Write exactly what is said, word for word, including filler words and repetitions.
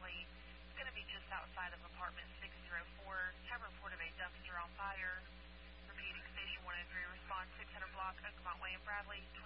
Bradley. It's going to be just outside of apartment six oh four. Have a report of a dumpster on fire. Repeating, station one oh three, response six hundred block, Oakmont Way in Bradley.